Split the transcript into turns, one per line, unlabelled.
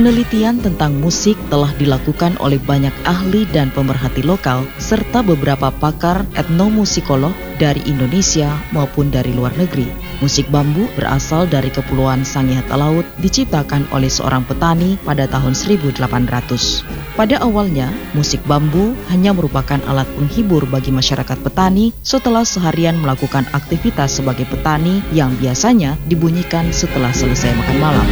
Penelitian tentang musik telah dilakukan oleh banyak ahli dan pemerhati lokal serta beberapa pakar etnomusikolog dari Indonesia maupun dari luar negeri. Musik bambu berasal dari Kepulauan Sangihe Laut, diciptakan oleh seorang petani pada tahun 1800. Pada awalnya, musik bambu hanya merupakan alat penghibur bagi masyarakat petani setelah seharian melakukan aktivitas sebagai petani yang biasanya dibunyikan setelah selesai makan malam.